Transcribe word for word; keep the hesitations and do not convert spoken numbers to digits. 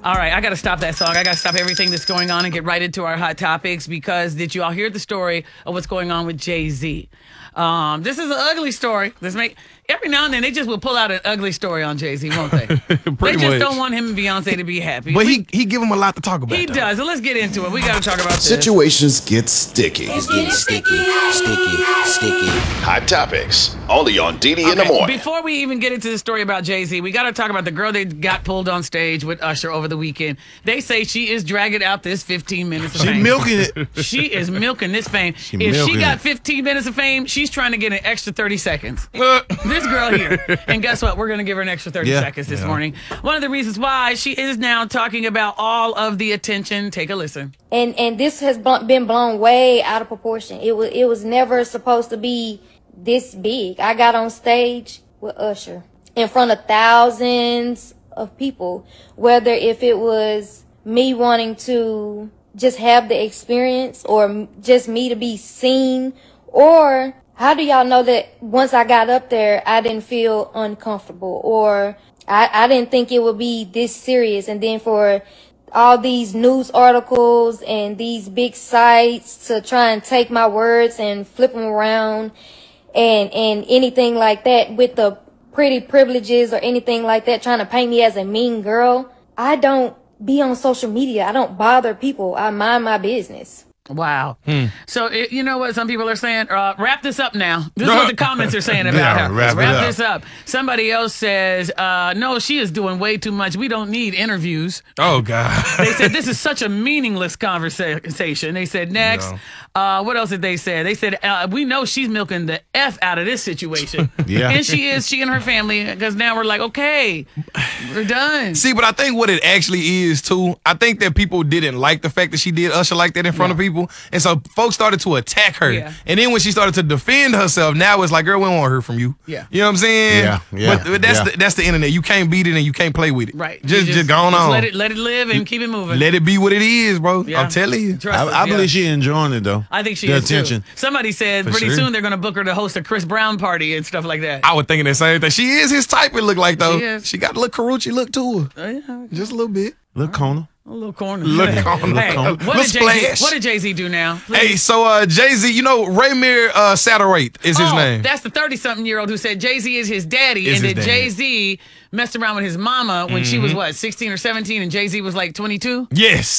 All right, I got to stop that song. I got to stop everything that's going on and get right into our hot topics because did you all hear the story of what's going on with Jay-Z? Um, this is an ugly story. This make every now and then they just will pull out an ugly story on Jay-Z, won't they? They just much. don't want him and Beyonce to be happy. But we, he he give him a lot to talk about. he though. does. So let's get into it. We got to talk about this. Situations get sticky. It's getting sticky, sticky, sticky. Hot topics. Only on D D in the Okay, morning. Before we even get into the story about Jay-Z, we got to talk about the girl that got pulled on stage with Usher over the weekend. They say she is dragging out this fifteen minutes of She fame. milking it. She is milking this fame. She if she milking got it. fifteen minutes of fame, she's trying to get an extra thirty seconds. Uh, This girl here. And guess what? We're going to give her an extra thirty Yeah. seconds this Yeah. morning. One of the reasons why she is now talking about all of the attention. Take a listen. and and this has bl- been blown way out of proportion. It was it was never supposed to be this big. I got on stage with Usher in front of thousands of people, whether if it was me wanting to just have the experience or m- just me to be seen, or how do y'all know that once I got up there, I didn't feel uncomfortable or I, I didn't think it would be this serious, and then for all these news articles and these big sites to try and take my words and flip them around and and anything like that with the pretty privileges or anything like that, trying to paint me as a mean girl. I don't be on social media. I don't bother people. I mind my business. Wow. Hmm. So, it, you know what some people are saying? Uh, wrap this up now. This is what the comments are saying about Yeah, her. wrap it up. this up. Somebody else says, uh, no, she is doing way too much. We don't need interviews. oh God. They said this is such a meaningless conversation. They said next. No. Uh, what else did they say? They said uh, we know she's milking the F out of this situation. Yeah. And she is, she and her family, because now we're like, okay, we're done. See, but I think what it actually is too, I think that people didn't like the fact that she did Usher like that in front of people. And so folks started to attack her. Yeah. And then when she started to defend herself, now it's like, girl, we don't want to hear from you. Yeah. You know what I'm saying? Yeah, yeah, But, but that's yeah. the that's the internet. You can't beat it and you can't play with it. Right. Just You just, go on. just Let it, let it live and keep it moving. Let it be what it is, bro. Yeah. I'm telling you. Trust us, I, I yeah. believe she enjoying it though. I think she the is attention. too. Somebody said For pretty sure. soon they're going to book her to host a Chris Brown party and stuff like that. I was thinking the same thing. She is his type, it look like, though. She is. She got a little Karuchi look to her. Oh, yeah. Just a little bit. Look, Kona. A little corner. Look corner, look Hey, corner. what, Little did Jay-Z, splash. what did Jay-Z do now? Please. Hey, so uh, Jay-Z, you know, Raymir uh, Satterate is his oh, name. That's the thirty-something-year-old who said Jay-Z is his daddy, Is and his that daddy. Jay-Z messed around with his mama when she was, what, sixteen or seventeen, and Jay-Z was like twenty-two? Yes.